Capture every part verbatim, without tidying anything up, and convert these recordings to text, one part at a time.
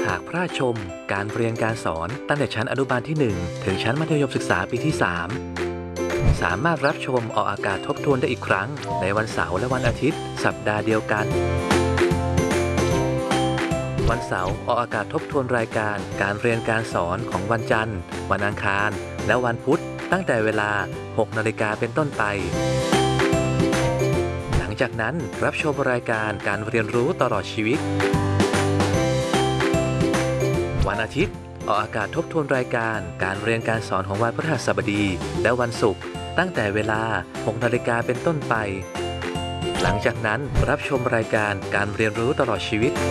ากพระราชชมการเรียนการสอนตั้งแต่ชั้นอนุบาลที่หนึ่งถึงชั้นมัธยมศึกษาปีที่สามสามารถรับชมออกอากาศทบทวนได้อีกครั้งในวันเสาร์และวันอาทิตย์สัปดาห์เดียวกันวันเสาร์ออกอากาศทบทวนรายการการเรียนการสอนของวันจันทร์วันอังคารและวันพุธตั้งแต่เวลา หกนาฬิกาเป็นต้นไปหลังจากนั้นรับชมรายการการเรียนรู้ตลอดชีวิตวันอาทิตย์ออกอากาศทบทวนรายการการเรียนการสอนของวันพฤหัสบดีและวันศุกร์ตั้งแต่เวลา หกนาฬิกาเป็นต้นไปหลังจากนั้นรับชมรายการการเรียนรู้ตลอดชีวิต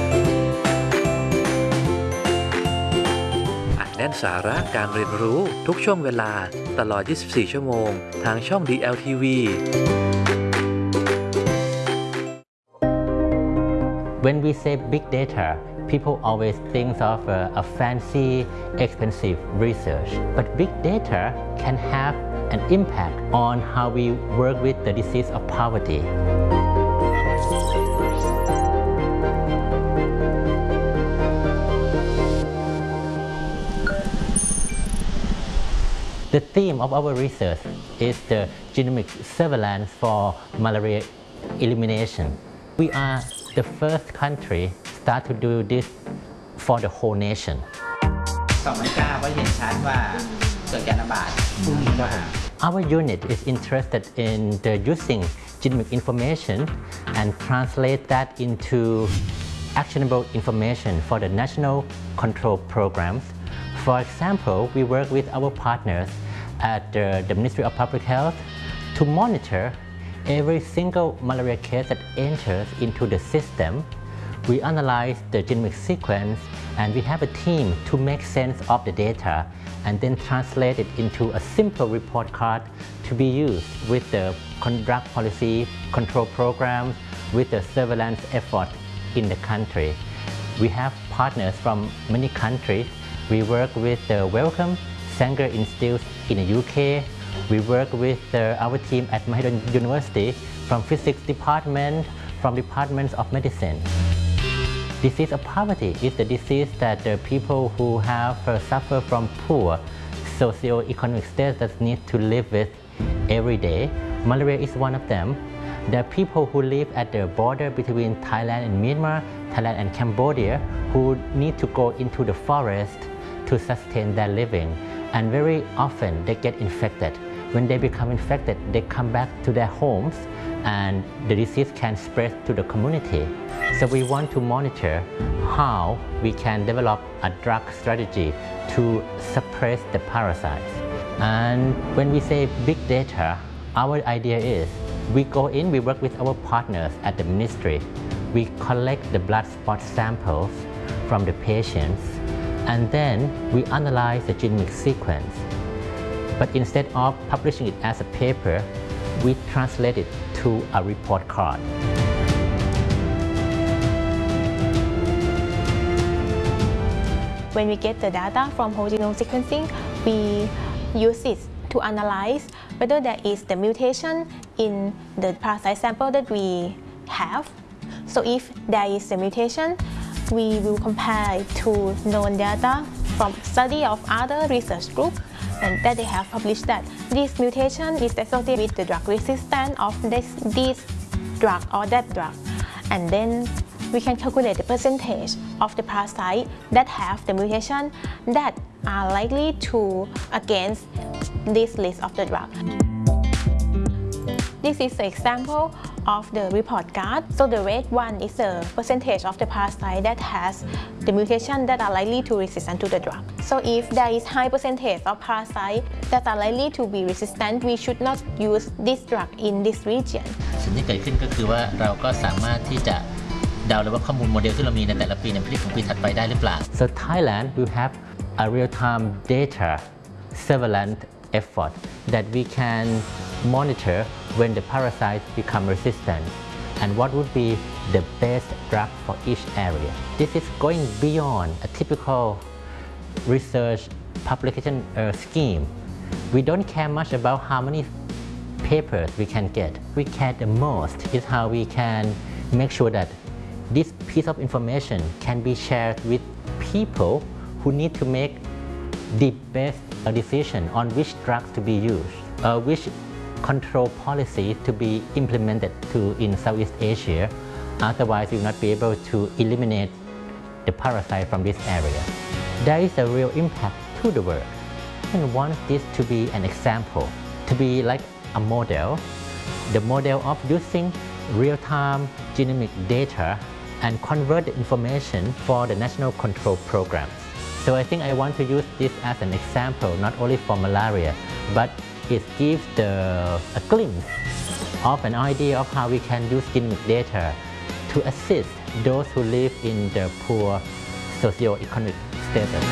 แน่นสาระการเรียนรู้ทุกช่วงเวลาตลอด ยี่สิบสี่ ชั่วโมงทางช่อง ดี แอล ที วี When we say big data, people always think of a, a fancy, expensive research. But big data can have an impact on how we work with the disease of poverty. The theme of our research is the genomic surveillance for malaria elimination. We are the first country start to do this for the whole nation. สองนาฬิกาไว้เห็นชัดว่าเกิดการระบาด Our unit is interested in the using genomic information and translate that into actionable information for the national control programs. For example, we work with our partners at the, the Ministry of Public Health to monitor every single malaria case that enters into the system. We analyze the genomic sequence and we have a team to make sense of the data and then translate it into a simple report card to be used with the drug policy control programs, with the surveillance effort in the country. We have partners from many countries. We work with the Wellcome Sanger Institute in the U K. We work with uh, our team at Mahidol University from Physics Department, from Departments of Medicine. Disease of poverty is the disease that the people who have uh, suffer from poor socio-economic status need to live with every day. Malaria is one of them. There are people who live at the border between Thailand and Myanmar, Thailand and Cambodia, who need to go into the forest to sustain their living. And very often they get infected. When they become infected, they come back to their homes and the disease can spread to the community. So we want to monitor how we can develop a drug strategy to suppress the parasites. And when we say big data, our idea is we go in, we work with our partners at the ministry. We collect the blood spot samples from the patients and then we analyze the genomic sequence. But instead of publishing it as a paper, we translate it to a report card. When we get the data from whole genome sequencing, we use it to analyze whether there is the mutation in the parasite sample that we have. So if there is a mutation, we will compare it to known data from study of other research groups and that they have published that this mutation is associated with the drug resistance of this, this drug or that drug. And then we can calculate the percentage of the parasite that have the mutation that are likely to against this list of the drug. This is an example of the report card. So the red one is the percentage of the parasite that has the mutation that are likely to resistant to the drug. So if there is high percentage of parasite that are likely to be resistant, we should not use this drug in this region. สิ่งที่เกิดขึ้นก็คือว่าเราก็สามารถที่จะเดาเลยว่าข้อมูลโมเดลที่เรามีในแต่ละปีในผลิตของปีถัดไปได้หรือเปล่า So Thailand will have a real-time data surveillance effort that we can monitor when the parasites become resistant and what would be the best drug for each area. This is going beyond a typical research publication uh, scheme. We don't care much about how many papers we can get. We care the most is how we can make sure that this piece of information can be shared with people who need to make the best decision on which drugs to be used, uh, which control policy to be implemented to in Southeast Asia. Otherwise, we will not be able to eliminate the parasite from this area. There is a real impact to the world, and want this to be an example, to be like a model, the model of using real-time genomic data and convert the information for the national control programs. So I think I want to use this as an example, not only for malaria, but it gives the, a glimpse of an idea of how we can use genomic data to assist those who live in the poor socioeconomic status.